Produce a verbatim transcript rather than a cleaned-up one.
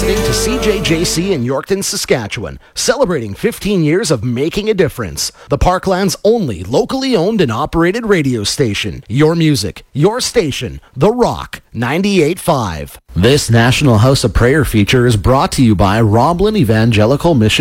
listening to C J J C in Yorkton, Saskatchewan, celebrating fifteen years of making a difference. The Parkland's only locally owned and operated radio station. Your music, your station, The Rock, ninety-eight point five. This National House of Prayer feature is brought to you by Roblin Evangelical Mission